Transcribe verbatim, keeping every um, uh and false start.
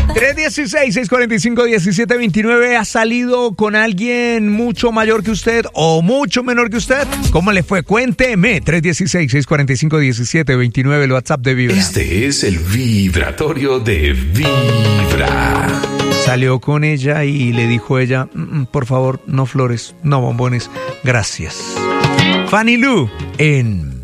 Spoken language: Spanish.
tres dieciséis, seiscientos cuarenta y cinco, diecisiete veintinueve. ¿Ha salido con alguien mucho mayor que usted o mucho menor que usted? ¿Cómo le fue? Cuénteme. tres dieciséis, seiscientos cuarenta y cinco, diecisiete veintinueve, el WhatsApp de Vibra. Este es el vibratorio de Vibra. Salió con ella y le dijo ella, mm, por favor, no flores, no bombones, gracias. Fanny Lu en